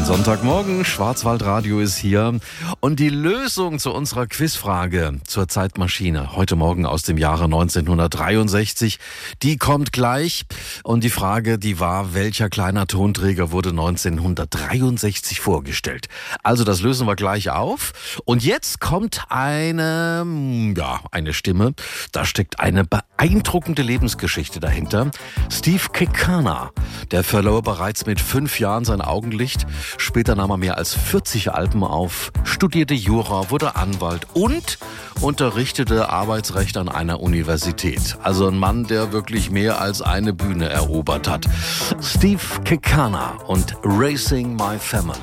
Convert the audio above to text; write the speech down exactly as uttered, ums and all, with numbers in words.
Schönen Sonntagmorgen, Schwarzwaldradio ist hier und die Lösung zu unserer Quizfrage zur Zeitmaschine heute Morgen aus dem Jahre neunzehnhundertdreiundsechzig, die kommt gleich und die Frage, die war, welcher kleiner Tonträger wurde neunzehnhundertdreiundsechzig vorgestellt? Also das lösen wir gleich auf und jetzt kommt eine, ja, eine Stimme, da steckt eine beeindruckende Lebensgeschichte dahinter. Steve Kekana, der verlor bereits mit fünf Jahren sein Augenlicht. Später nahm er mehr als vierzig Alben auf, studierte Jura, wurde Anwalt und unterrichtete Arbeitsrecht an einer Universität. Also ein Mann, der wirklich mehr als eine Bühne erobert hat. Steve Kekana und Raising My Family.